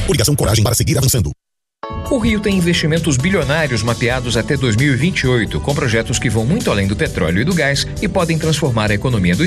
Coligação Coragem para seguir avançando. O Rio tem investimentos bilionários mapeados até 2028, com projetos que vão muito além do petróleo e do gás e podem transformar a economia do